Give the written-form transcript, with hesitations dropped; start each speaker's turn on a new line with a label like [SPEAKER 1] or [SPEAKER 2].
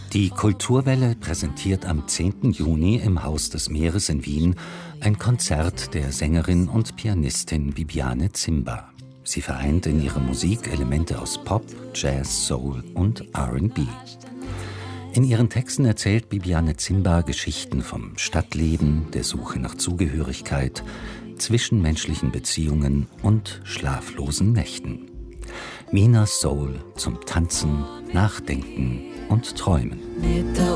[SPEAKER 1] Die Kulturwelle präsentiert am 10. Juni im Haus des Meeres in Wien ein Konzert der Sängerin und Pianistin Bibiane Zimba. Sie vereint in ihrer Musik Elemente aus Pop, Jazz, Soul und R&B. In ihren Texten erzählt Bibiane Zimba Geschichten vom Stadtleben, der Suche nach Zugehörigkeit, zwischenmenschlichen Beziehungen und schlaflosen Nächten. Minas Soul zum Tanzen, Nachdenken und Träumen.